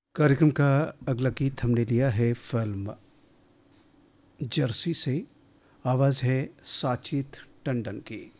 कार्यक्रम का अगला गीत हमने लिया है फिल्म जर्सी से। आवाज़ है साचित टंडन की।